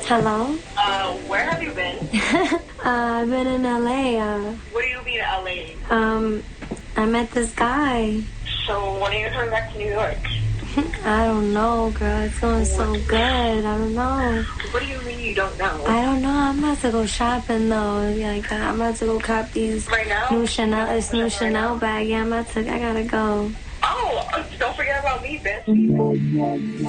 Hello? Where have you been? I've been in LA. What do you mean LA? I met this guy. So when are you coming back to New York? I don't know, girl. It's going so good. I don't know. What do you mean you don't know? I don't know. I'm about to go shopping, though. Like, I'm about to go cop these Right now? new Chanel bag. Yeah, I gotta go. Oh, don't forget about me, bitch.